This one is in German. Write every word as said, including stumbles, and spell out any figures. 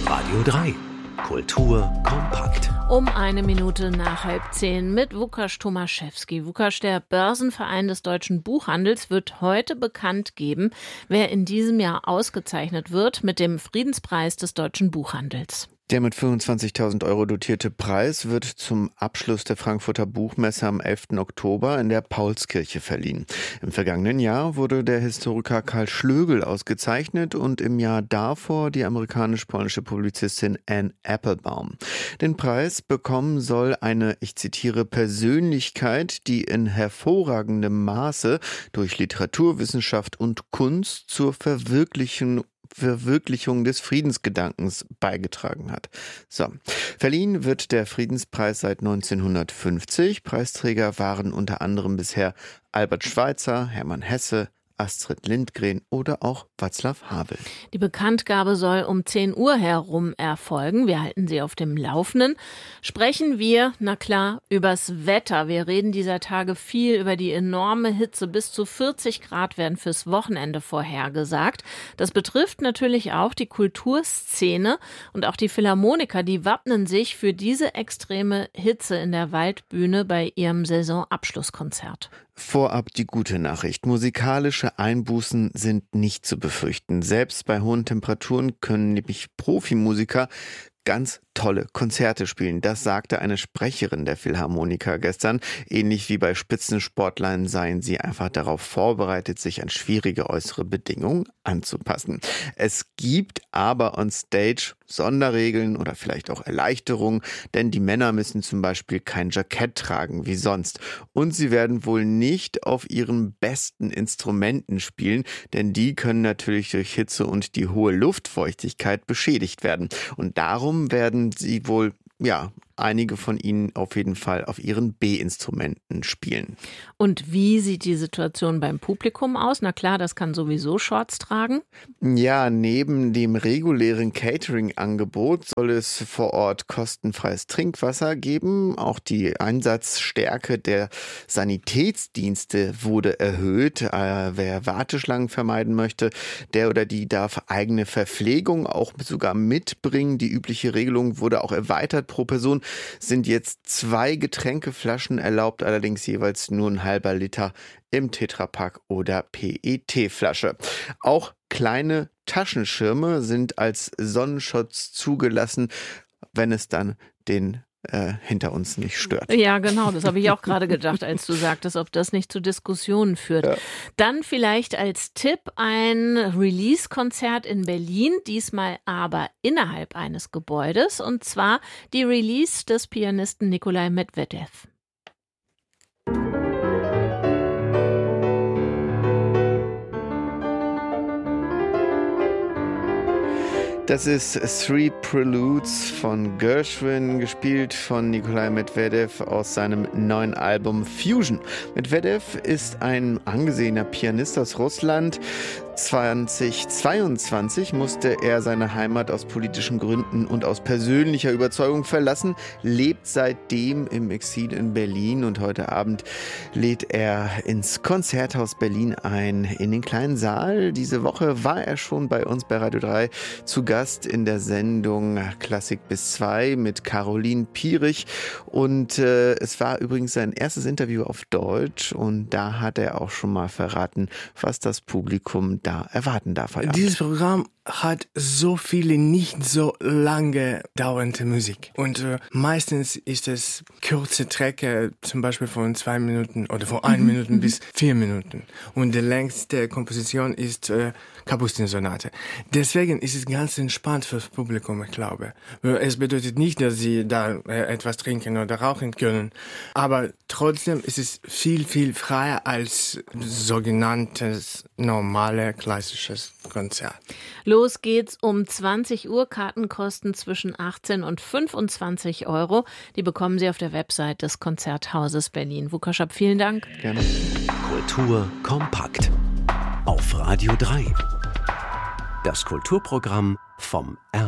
Radio drei. Kultur kompakt. Um eine Minute nach halb zehn mit Łukasz Tomaszewski. Łukasz, der Börsenverein des deutschen Buchhandels wird heute bekannt geben, wer in diesem Jahr ausgezeichnet wird mit dem Friedenspreis des deutschen Buchhandels. Der mit fünfundzwanzigtausend Euro dotierte Preis wird zum Abschluss der Frankfurter Buchmesse am elften Oktober in der Paulskirche verliehen. Im vergangenen Jahr wurde der Historiker Karl Schlögl ausgezeichnet und im Jahr davor die amerikanisch-polnische Publizistin Anne Applebaum. Den Preis bekommen soll eine, ich zitiere, Persönlichkeit, die in hervorragendem Maße durch Literaturwissenschaft und Kunst zur Verwirklichung Verwirklichung des Friedensgedankens beigetragen hat. So. Verliehen wird der Friedenspreis seit neunzehnhundertfünfzig. Preisträger waren unter anderem bisher Albert Schweitzer, Hermann Hesse, Astrid Lindgren oder auch Václav Havel. Die Bekanntgabe soll um zehn Uhr herum erfolgen. Wir halten Sie auf dem Laufenden. Sprechen wir, na klar, übers Wetter. Wir reden dieser Tage viel über die enorme Hitze. Bis zu vierzig Grad werden fürs Wochenende vorhergesagt. Das betrifft natürlich auch die Kulturszene und auch die Philharmoniker. Die wappnen sich für diese extreme Hitze in der Waldbühne bei ihrem Saisonabschlusskonzert. Vorab die gute Nachricht. Musikalische Einbußen sind nicht zu befürchten. Selbst bei hohen Temperaturen können nämlich Profimusiker ganz tolle Konzerte spielen. Das sagte eine Sprecherin der Philharmoniker gestern. Ähnlich wie bei Spitzensportlern seien sie einfach darauf vorbereitet, sich an schwierige äußere Bedingungen anzupassen. Es gibt aber on Stage Sonderregeln oder vielleicht auch Erleichterungen, denn die Männer müssen zum Beispiel kein Jackett tragen wie sonst. Und sie werden wohl nicht auf ihren besten Instrumenten spielen, denn die können natürlich durch Hitze und die hohe Luftfeuchtigkeit beschädigt werden. Und darum werden sie wohl, ja, einige von ihnen auf jeden Fall auf ihren B-Instrumenten spielen. Und wie sieht die Situation beim Publikum aus? Na klar, das kann sowieso Shorts tragen. Ja, neben dem regulären Catering-Angebot soll es vor Ort kostenfreies Trinkwasser geben. Auch die Einsatzstärke der Sanitätsdienste wurde erhöht. Äh, wer Warteschlangen vermeiden möchte, der oder die darf eigene Verpflegung auch sogar mitbringen. Die übliche Regelung wurde auch erweitert. Pro Person sind jetzt zwei Getränkeflaschen erlaubt, allerdings jeweils nur ein halber Liter im Tetrapack oder P E T-Flasche. Auch kleine Taschenschirme sind als Sonnenschutz zugelassen, wenn es dann den äh, hinter uns nicht stört. Ja, genau, das habe ich auch gerade gedacht, als du sagtest, ob das nicht zu Diskussionen führt. Ja. Dann vielleicht als Tipp ein Release-Konzert in Berlin, diesmal aber innerhalb eines Gebäudes, und zwar die Release des Pianisten Nikolai Medvedev. Das ist Three Preludes von Gershwin, gespielt von Nikolai Medvedev aus seinem neuen Album Fusion. Medvedev ist ein angesehener Pianist aus Russland. zweitausendzweiundzwanzig musste er seine Heimat aus politischen Gründen und aus persönlicher Überzeugung verlassen, lebt seitdem im Exil in Berlin und heute Abend lädt er ins Konzerthaus Berlin ein, in den kleinen Saal. Diese Woche war er schon bei uns bei Radio drei zu Gast in der Sendung Klassik bis zwei mit Caroline Pierich und äh, es war übrigens sein erstes Interview auf Deutsch und da hat er auch schon mal verraten, was das Publikum da erwarten darf. Dieses Programm hat so viele nicht so lange dauernde Musik. Und äh, meistens ist es kurze Strecke, zum Beispiel von zwei Minuten oder von ein Minuten bis vier Minuten. Und die längste Komposition ist äh, Kapustensonate. Deswegen ist es ganz entspannt fürs Publikum, ich glaube. Es bedeutet nicht, dass sie da äh, etwas trinken oder rauchen können. Aber trotzdem ist es viel, viel freier als sogenanntes normale klassisches Konzert. Los geht's um zwanzig Uhr. Karten kosten zwischen achtzehn und fünfundzwanzig Euro. Die bekommen Sie auf der Website des Konzerthauses Berlin. Łukasz, vielen Dank. Gerne. Kultur kompakt. Auf Radio drei. Das Kulturprogramm vom R